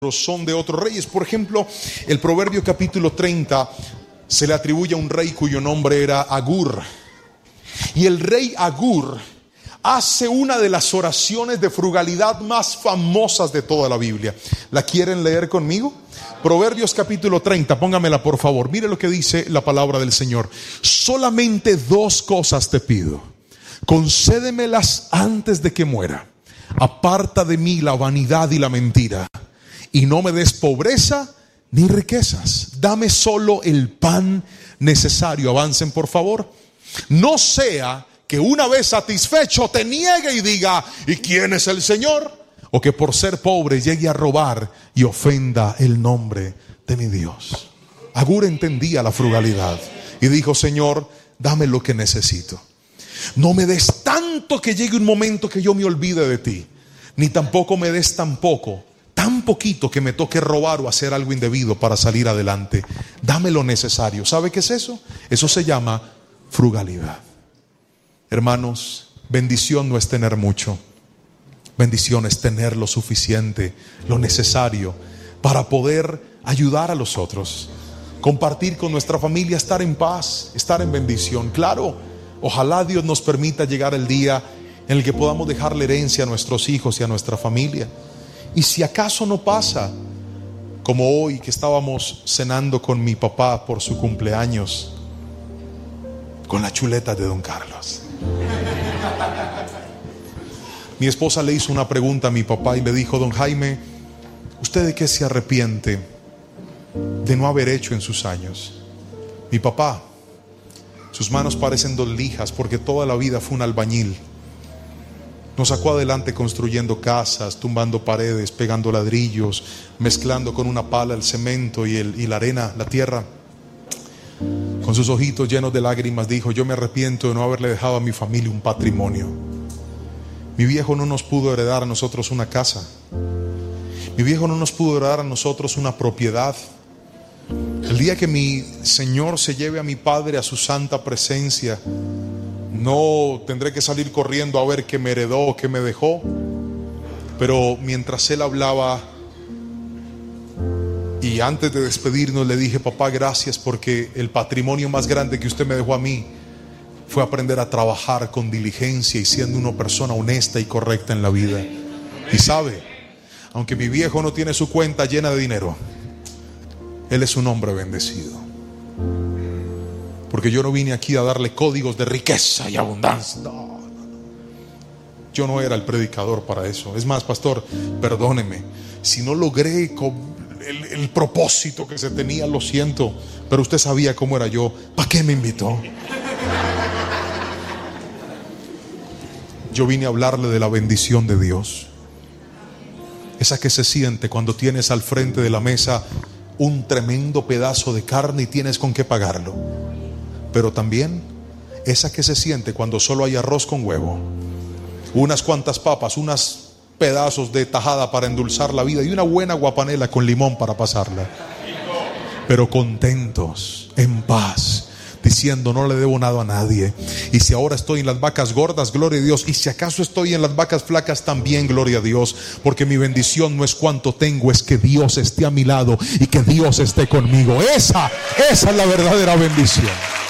son de otros reyes. Por ejemplo, el Proverbio capítulo 30 se le atribuye a un rey cuyo nombre era Agur. Y el rey Agur hace una de las oraciones de frugalidad más famosas de toda la Biblia. ¿La quieren leer conmigo? Proverbios capítulo 30, póngamela por favor. Mire lo que dice la palabra del Señor. Solamente dos cosas te pido, concédemelas antes de que muera. Aparta de mí la vanidad y la mentira, y no me des pobreza ni riquezas. Dame solo el pan necesario. Avancen por favor. No sea que una vez satisfecho te niegue y diga: ¿y quién es el Señor? O que por ser pobre llegue a robar y ofenda el nombre de mi Dios. Agur entendía la frugalidad y dijo: Señor, dame lo que necesito. No me des tanto que llegue un momento que yo me olvide de ti, ni tampoco me des tan poquito que me toque robar o hacer algo indebido para salir adelante. Dame lo necesario. ¿Sabe qué es eso? Eso se llama frugalidad. Hermanos, bendición no es tener mucho. Bendición es tener lo suficiente, lo necesario para poder ayudar a los otros, compartir con nuestra familia, estar en paz, estar en bendición. Claro, ojalá Dios nos permita llegar el día en el que podamos dejarle herencia a nuestros hijos y a nuestra familia. Y si acaso no pasa, como hoy que estábamos cenando con mi papá por su cumpleaños, con la chuleta de don Carlos. Mi esposa le hizo una pregunta a mi papá y le dijo: don Jaime, ¿usted de qué se arrepiente de no haber hecho en sus años? Mi papá, sus manos parecen dos lijas porque toda la vida fue un albañil. Nos sacó adelante construyendo casas, tumbando paredes, pegando ladrillos, mezclando con una pala el cemento y la arena, la tierra. Con sus ojitos llenos de lágrimas dijo: yo me arrepiento de no haberle dejado a mi familia un patrimonio. Mi viejo no nos pudo heredar a nosotros una casa. Mi viejo no nos pudo heredar a nosotros una propiedad. El día que mi Señor se lleve a mi padre a su santa presencia, no tendré que salir corriendo a ver qué me heredó o qué me dejó. Pero mientras él hablaba y antes de despedirnos, le dije: papá, gracias, porque el patrimonio más grande que usted me dejó a mí fue aprender a trabajar con diligencia y siendo una persona honesta y correcta en la vida. Y sabe, aunque mi viejo no tiene su cuenta llena de dinero, él es un hombre bendecido. Porque yo no vine aquí a darle códigos de riqueza y abundancia. No. Yo no era el predicador para eso. Es más, pastor, perdóneme si no logré el propósito que se tenía, lo siento, pero usted sabía cómo era yo. ¿Para qué me invitó? Yo vine a hablarle de la bendición de Dios, esa que se siente cuando tienes al frente de la mesa un tremendo pedazo de carne y tienes con qué pagarlo. Pero también esa que se siente cuando solo hay arroz con huevo, unas cuantas papas, unos pedazos de tajada para endulzar la vida y una buena guapanela con limón para pasarla. Pero contentos, en paz, diciendo: no le debo nada a nadie. Y si ahora estoy en las vacas gordas, gloria a Dios. Y si acaso estoy en las vacas flacas, también gloria a Dios. Porque mi bendición no es cuánto tengo, es que Dios esté a mi lado y que Dios esté conmigo. Esa es la verdadera bendición.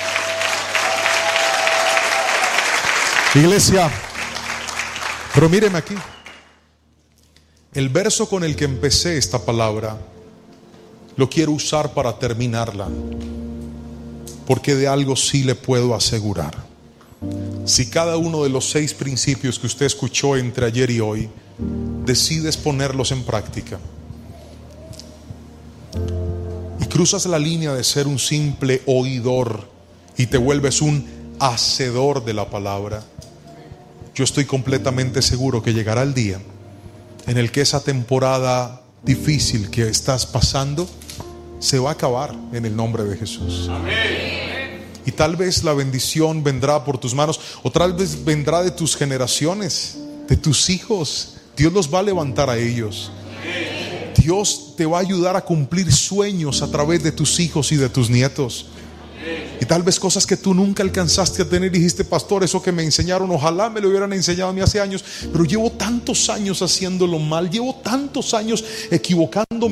Iglesia, pero míreme aquí. El verso con el que empecé esta palabra lo quiero usar para terminarla, porque de algo sí le puedo asegurar. Si cada uno de los 6 principios que usted escuchó entre ayer y hoy decides ponerlos en práctica y cruzas la línea de ser un simple oidor y te vuelves un hacedor de la palabra, yo estoy completamente seguro que llegará el día en el que esa temporada difícil que estás pasando se va a acabar en el nombre de Jesús. Amén. Y tal vez la bendición vendrá por tus manos, o tal vez vendrá de tus generaciones, de tus hijos. Dios los va a levantar a ellos. Amén. Dios te va a ayudar a cumplir sueños a través de tus hijos y de tus nietos. Amén. Y tal vez cosas que tú nunca alcanzaste a tener y dijiste: pastor, eso que me enseñaron, ojalá me lo hubieran enseñado a mí hace años, pero llevo tantos años haciéndolo mal, llevo tantos años equivocándome